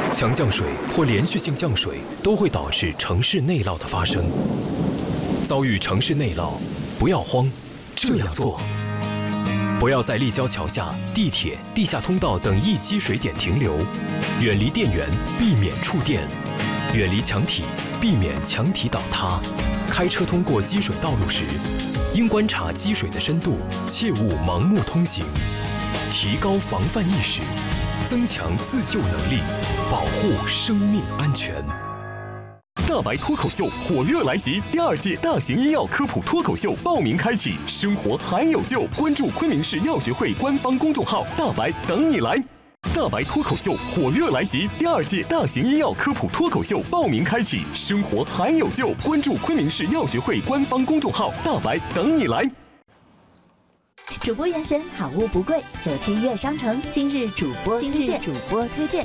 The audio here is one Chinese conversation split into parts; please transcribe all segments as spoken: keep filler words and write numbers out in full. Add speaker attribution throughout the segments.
Speaker 1: 强降水或连续性降水都会导致城市内涝的发生。遭遇城市内涝，不要慌，这样做：不要在立交桥下、地铁、地下通道等易积水点停留，远离电源，避免触电；远离墙体，避免墙体倒塌。开车通过积水道路时，应观察积水的深度，切勿盲目通行。提高防范意识，增强自救能力，保护生命安全。
Speaker 2: 大白脱口秀火热来袭，第二届大型医药科普脱口秀报名开启，生活还有救！关注昆明市药学会官方公众号“大白”，等你来。大白脱口秀火热来袭，第二届大型医药科普脱口秀报名开启，生活还有救！关注昆明市药学会官方公众号“大白”，等你来。
Speaker 3: 主播严选好物不贵，九七悦商城今日主播今日主播推荐。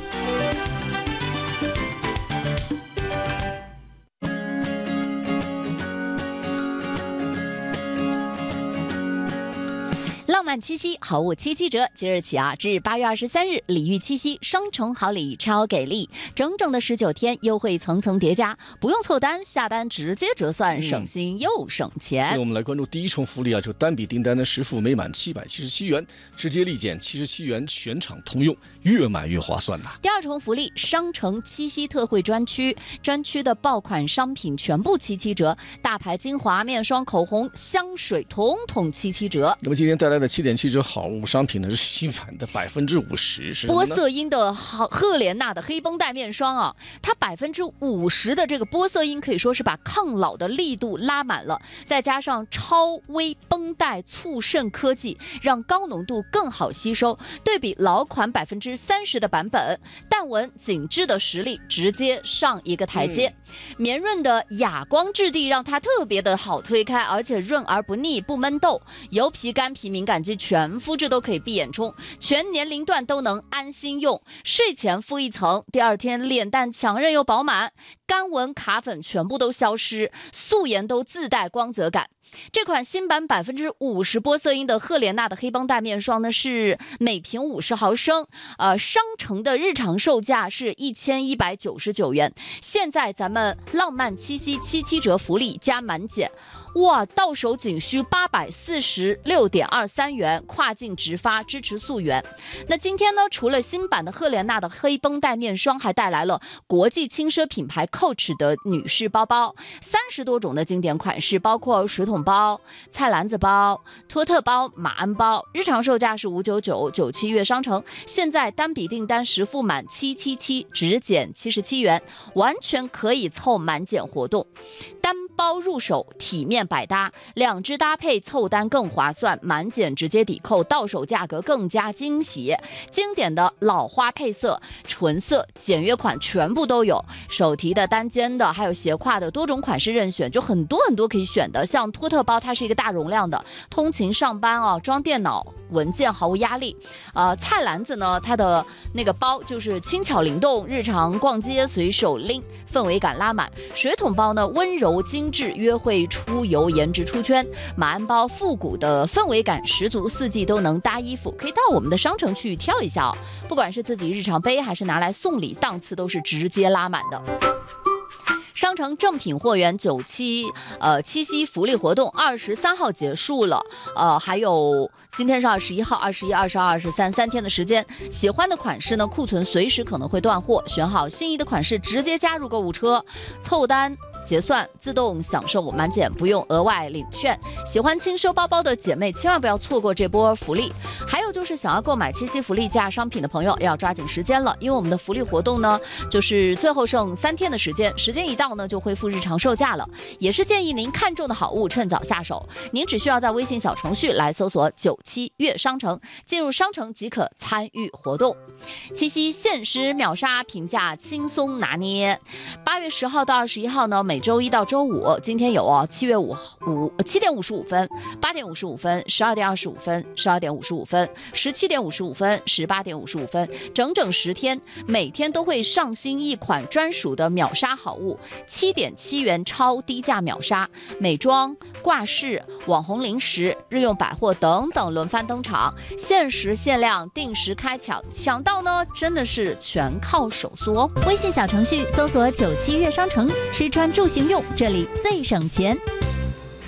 Speaker 3: 浪漫七夕好物七七折，即日起啊至八月二十三日，礼遇七夕，双重好礼超给力，整整的十九天，优惠层层叠加，不用凑单，下单直接折算，省心又省钱。
Speaker 4: 所以我们来关注第一重福利啊，就单笔订单的实付每满七百七十七元，直接立减七十七元，全场通用，越买越划算呐、啊。
Speaker 3: 第二重福利，商城七夕特惠专区，专区的爆款商品全部七七折，大牌精华、面霜、口红、香水，统统七七折。
Speaker 4: 那么今天带来的七点七折好物商品呢，是新版的百分之五十，是
Speaker 3: 波色因的赫莲娜的黑绷带面霜啊，它百分之五十的这个波色因可以说是把抗老的力度拉满了，再加上超微绷带促渗科技，让高浓度更好吸收。对比老款百分之三十的版本，淡纹紧致的实力直接上一个台阶。嗯、绵润的哑光质地让它特别的好推开，而且润而不腻，不闷痘。油皮、干皮、敏感肌全肤质都可以闭眼冲，全年龄段都能安心用。睡前敷一层，第二天脸蛋强韧又饱满，干纹卡粉全部都消失，素颜都自带光泽感。这款新版百分之五十波色因的赫莲娜的黑绷带面霜呢，是每瓶五十毫升，呃，商城的日常售价是一千一百九十九元，现在咱们浪漫七夕七七折福利加满减，哇，到手仅需八百四十六点二三元，跨境直发，支持溯源。那今天呢，除了新版的赫莲娜的黑绷带面霜，还带来了国际轻奢品牌 Coach 的女士包包，三十多种的经典款式，包括水桶包、菜篮子包、托特包、马鞍包，日常售价是五百九十九，九七悦商城现在单笔订单实付满七七七，直减七十七元，完全可以凑满减活动。单包入手，体面百搭，两支搭配凑单更划算，满减直接抵扣，到手价格更加惊喜。经典的老花配色、纯色、简约款全部都有，手提的、单肩的，还有斜挎的，多种款式任选，就很多很多可以选的。像托特包，它是一个大容量的，通勤上班啊，装电脑文件毫无压力。呃，菜篮子呢，它的那个包就是轻巧灵动，日常逛街随手拎，氛围感拉满。水桶包呢，温柔精致，约会出游颜值出圈。马鞍包复古的氛围感十足，四季都能搭衣服，可以到我们的商城去挑一下哦。不管是自己日常背还是拿来送礼，档次都是直接拉满的。商城正品货源九七呃七夕福利活动二十三号结束了，呃还有今天是二十一号、二十一、二十二、二十三三天的时间。喜欢的款式呢，库存随时可能会断货，选好心仪的款式直接加入购物车，凑单结算自动享受满减，不用额外领券。喜欢轻奢包包的姐妹千万不要错过这波福利。还有就是想要购买七夕福利价商品的朋友要抓紧时间了，因为我们的福利活动呢，就是最后剩三天的时间，时间一到呢就恢复日常售价了。也是建议您看中的好物趁早下手，您只需要在微信小程序来搜索九七悦商城，进入商城即可参与活动。七夕限时秒杀，平价轻松拿捏。八月十号到二十一号呢，每每周一到周五，今天有哦，七月五五七点五十五分、八点五十五分、十二点二十五分、十二点五十五分、十七点五十五分、十八点五十五分，整整十天，每天都会上新一款专属的秒杀好物，七点七元超低价秒杀，美妆、挂饰、网红零食、日用百货等等轮番登场，限时限量，定时开抢，抢到呢真的是全靠手速哦。
Speaker 5: 微信小程序搜索九七乐商城，吃穿住行用，这里最省钱。